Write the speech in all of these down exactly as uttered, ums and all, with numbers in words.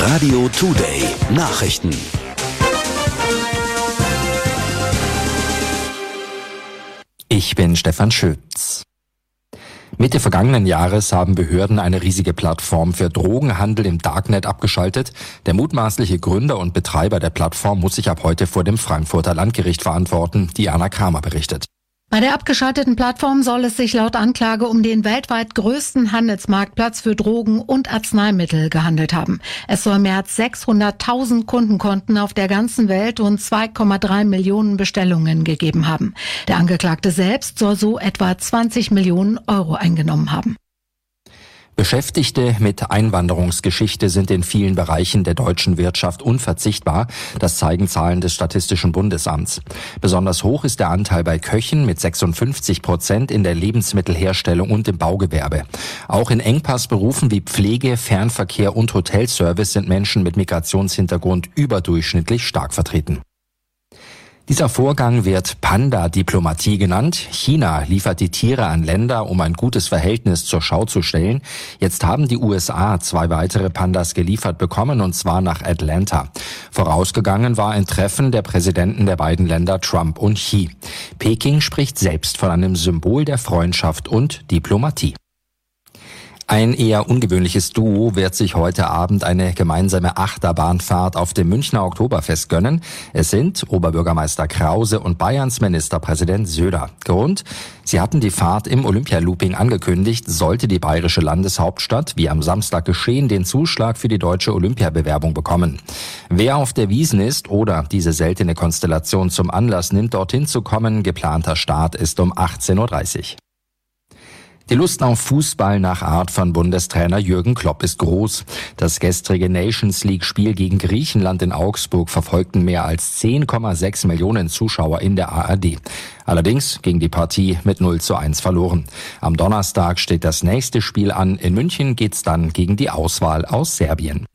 Radio Today Nachrichten. Ich bin Stefan Schütz. Mitte vergangenen Jahres haben Behörden eine riesige Plattform für Drogenhandel im Darknet abgeschaltet. Der mutmaßliche Gründer und Betreiber der Plattform muss sich ab heute vor dem Frankfurter Landgericht verantworten, Diana Kramer berichtet. Bei der abgeschalteten Plattform soll es sich laut Anklage um den weltweit größten Handelsmarktplatz für Drogen und Arzneimittel gehandelt haben. Es soll mehr als sechshunderttausend Kundenkonten auf der ganzen Welt und zwei Komma drei Millionen Bestellungen gegeben haben. Der Angeklagte selbst soll so etwa zwanzig Millionen Euro eingenommen haben. Beschäftigte mit Einwanderungsgeschichte sind in vielen Bereichen der deutschen Wirtschaft unverzichtbar. Das zeigen Zahlen des Statistischen Bundesamts. Besonders hoch ist der Anteil bei Köchen mit sechsundfünfzig Prozent in der Lebensmittelherstellung und im Baugewerbe. Auch in Engpassberufen wie Pflege, Fernverkehr und Hotelservice sind Menschen mit Migrationshintergrund überdurchschnittlich stark vertreten. Dieser Vorgang wird Panda-Diplomatie genannt. China liefert die Tiere an Länder, um ein gutes Verhältnis zur Schau zu stellen. Jetzt haben die U S A zwei weitere Pandas geliefert bekommen, und zwar nach Atlanta. Vorausgegangen war ein Treffen der Präsidenten der beiden Länder, Trump und Xi. Peking spricht selbst von einem Symbol der Freundschaft und Diplomatie. Ein eher ungewöhnliches Duo wird sich heute Abend eine gemeinsame Achterbahnfahrt auf dem Münchner Oktoberfest gönnen. Es sind Oberbürgermeister Krause und Bayerns Ministerpräsident Söder. Grund: Sie hatten die Fahrt im Olympialooping angekündigt, sollte die bayerische Landeshauptstadt, wie am Samstag geschehen, den Zuschlag für die deutsche Olympiabewerbung bekommen. Wer auf der Wiesn ist oder diese seltene Konstellation zum Anlass nimmt, dorthin zu kommen, geplanter Start ist um achtzehn Uhr dreißig. Die Lust auf Fußball nach Art von Bundestrainer Jürgen Klopp ist groß. Das gestrige Nations League-Spiel gegen Griechenland in Augsburg verfolgten mehr als zehn Komma sechs Millionen Zuschauer in der A R D. Allerdings ging die Partie mit null zu eins verloren. Am Donnerstag steht das nächste Spiel an. In München geht's dann gegen die Auswahl aus Serbien.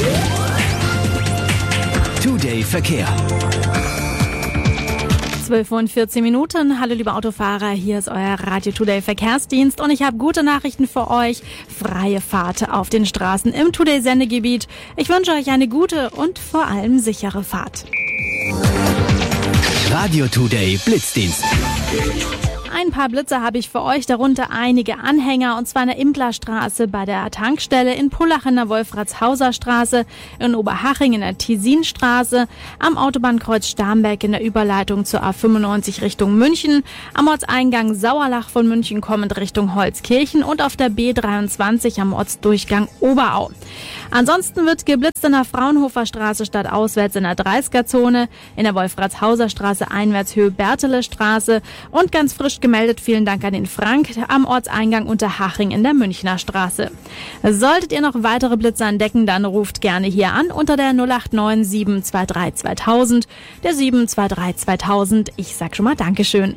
Today Verkehr. zwölf Uhr und vierzehn Minuten. Hallo liebe Autofahrer, hier ist euer Radio Today Verkehrsdienst und ich habe gute Nachrichten für euch. Freie Fahrt auf den Straßen im Today Sendegebiet. Ich wünsche euch eine gute und vor allem sichere Fahrt. Radio Today Blitzdienst. Ein paar Blitze habe ich für euch, darunter einige Anhänger, und zwar in der Implerstraße bei der Tankstelle, in Pullach in der Wolfratshauser Straße, in Oberhaching in der Tiesinstraße, am Autobahnkreuz Starnberg in der Überleitung zur A fünfundneunzig Richtung München, am Ortseingang Sauerlach von München kommend Richtung Holzkirchen und auf der B dreiundzwanzig am Ortsdurchgang Oberau. Ansonsten wird geblitzt in der Fraunhofer Straße stadtauswärts in der dreißiger-Zone, in der Wolfratshauser Straße einwärts Höhe Bertele Straße und ganz frisch gemeldet, vielen Dank an den Frank, am Ortseingang Unterhaching in der Münchner Straße. Solltet ihr noch weitere Blitze entdecken, dann ruft gerne hier an unter der null acht neun sieben zwei drei zweitausend, der sieben zwei drei zweitausend. Ich sag schon mal Dankeschön.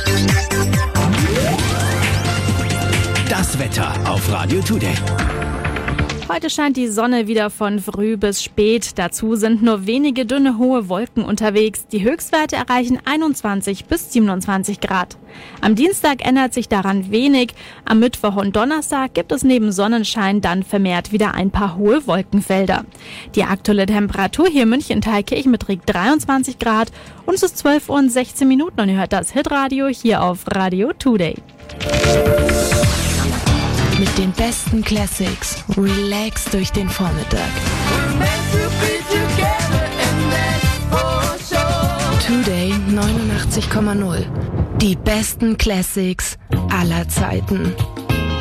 Das Wetter auf Radio Today. Heute scheint die Sonne wieder von früh bis spät. Dazu sind nur wenige dünne, hohe Wolken unterwegs. Die Höchstwerte erreichen einundzwanzig bis siebenundzwanzig Grad. Am Dienstag ändert sich daran wenig. Am Mittwoch und Donnerstag gibt es neben Sonnenschein dann vermehrt wieder ein paar hohe Wolkenfelder. Die aktuelle Temperatur hier in München-Thalkirchen beträgt dreiundzwanzig Grad und es ist zwölf Uhr und sechzehn Minuten und ihr hört das Hitradio hier auf Radio Today. Mit den besten Classics. Relax durch den Vormittag. Today neunundachtzig Komma null. Die besten Classics aller Zeiten.